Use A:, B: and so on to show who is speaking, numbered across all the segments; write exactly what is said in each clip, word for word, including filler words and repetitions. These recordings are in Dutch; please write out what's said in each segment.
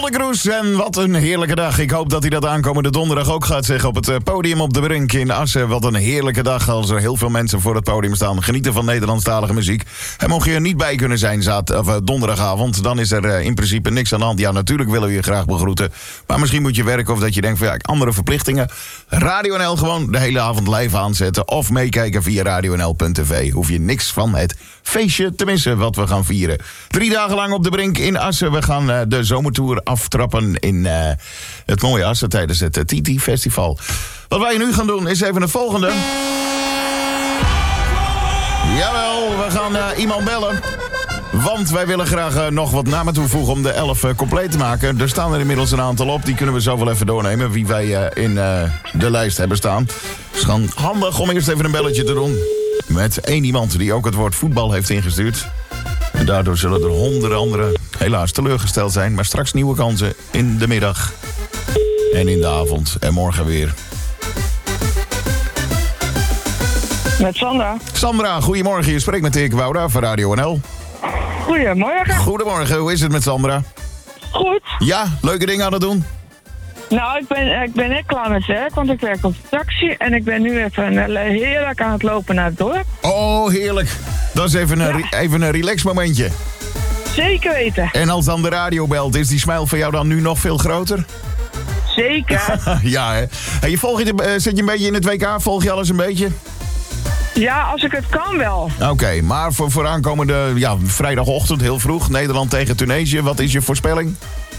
A: Penelope Cruz, en wat een heerlijke dag. Ik hoop dat hij dat aankomende donderdag ook gaat zeggen op het podium op de Brink in Assen. Wat een heerlijke dag als er heel veel mensen voor het podium staan. Genieten van Nederlandstalige muziek. En mocht je er niet bij kunnen zijn zaad, of, uh, donderdagavond, dan is er uh, in principe niks aan de hand. Ja, natuurlijk willen we je graag begroeten. Maar misschien moet je werken of dat je denkt van ja, andere verplichtingen. Radio N L gewoon de hele avond live aanzetten. Of meekijken via radio n l punt t v. Hoef je niks van het feestje te missen wat we gaan vieren. Drie dagen lang op de Brink in Assen. We gaan uh, de zomertour aftrappen in uh, het mooie Assen tijdens het uh, T T Festival. Wat wij nu gaan doen is even het volgende. Jawel, we gaan uh, iemand bellen. Want wij willen graag uh, nog wat namen toevoegen om de elf uh, compleet te maken. Er staan er inmiddels een aantal op. Die kunnen we zo wel even doornemen. Wie wij uh, in uh, de lijst hebben staan. Het is gewoon handig om eerst even een belletje te doen. Met één iemand die ook het woord voetbal heeft ingestuurd. En daardoor zullen er honderden anderen helaas teleurgesteld zijn. Maar straks nieuwe kansen in de middag. En in de avond. En morgen weer.
B: Met Sandra.
A: Sandra, goedemorgen. Je spreekt met Dirk Wouda van Radio N L.
B: Goedemorgen.
A: Goedemorgen. Hoe is het met Sandra?
B: Goed.
A: Ja, leuke dingen aan het doen?
B: Nou, ik ben, ik ben net klaar met werk, want ik werk op de taxi. En ik ben nu even uh, heerlijk aan het lopen naar het dorp.
A: Oh, heerlijk. Dat is even een,
B: Ja.
A: even een relax momentje.
B: Zeker weten.
A: En als dan de radio belt, is die smile van jou dan nu nog veel groter?
B: Zeker.
A: Ja, hè. Hey, je volg je, uh, zit je een beetje in het W K? Volg je alles een beetje?
B: Ja, als ik het kan wel.
A: Oké, okay, maar voor, voor aankomende ja, vrijdagochtend, heel vroeg, Nederland tegen Tunesië. Wat is je voorspelling?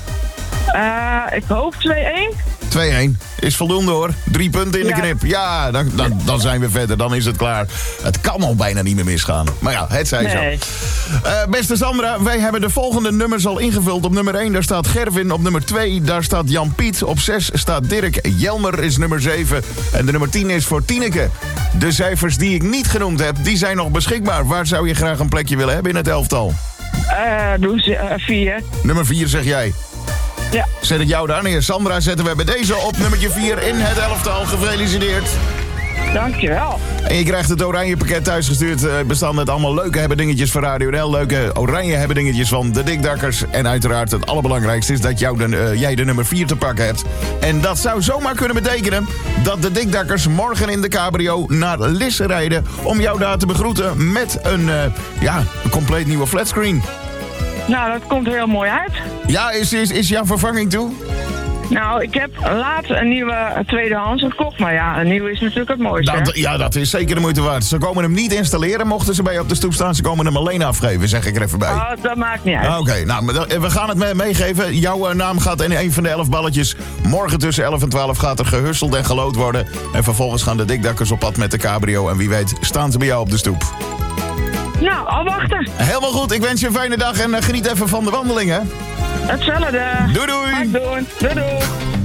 B: Uh, ik hoop twee-één.
A: twee-één. Is voldoende hoor. Drie punten in de
B: Ja.
A: knip. Ja, dan, dan, dan zijn we verder. Dan is het klaar. Het kan al bijna niet meer misgaan. Maar ja, het zij
B: Nee.
A: zo. Uh, beste Sandra, wij hebben de volgende nummers al ingevuld. Op nummer één, daar staat Gervin. Op nummer twee, daar staat Jan Piet. Op zes staat Dirk. Jelmer is nummer zeven. En de nummer tien is voor Tineke. De cijfers die ik niet genoemd heb, die zijn nog beschikbaar. Waar zou je graag een plekje willen hebben in het elftal?
B: Uh, doen ze uh, vier.
A: Nummer vier zeg jij.
B: Ja.
A: Zet ik jou daar neer. Sandra zetten we bij deze op nummertje vier in het elftal. Gefeliciteerd.
B: Dankjewel.
A: En je krijgt het oranje pakket thuisgestuurd. Uh, bestaan met allemaal leuke hebben dingetjes van Radio N L. Leuke oranje hebben dingetjes van de Dikdakkers. En uiteraard het allerbelangrijkste is dat jou de, uh, jij de nummer vier te pakken hebt. En dat zou zomaar kunnen betekenen dat de Dikdakkers morgen in de cabrio naar Lisse rijden. Om jou daar te begroeten met een, uh, ja, een compleet nieuwe flatscreen.
B: Nou, dat komt heel mooi uit.
A: Ja, is, is, is jouw vervanging toe?
B: Nou, ik heb laatst een nieuwe tweedehands gekocht. Maar ja, een nieuwe is natuurlijk het mooiste.
A: Dat, ja, dat is zeker de moeite waard. Ze komen hem niet installeren, mochten ze bij je op de stoep staan. Ze komen hem alleen afgeven, zeg ik er even bij.
B: Oh, dat maakt niet uit.
A: Oké, okay, nou, maar dan- we gaan het me- meegeven. Jouw uh, naam gaat in een van de elf balletjes. Morgen tussen elf en twaalf gaat er gehusseld en gelood worden. En vervolgens gaan de Dikdakkers op pad met de cabrio. En wie weet staan ze bij jou op de stoep.
B: Nou, afwachten.
A: Helemaal goed, ik wens je een fijne dag en uh, geniet even van de wandeling, hè.
B: Hetzelfde.
A: Doei doei.
B: Ga ik doen. Doei doei.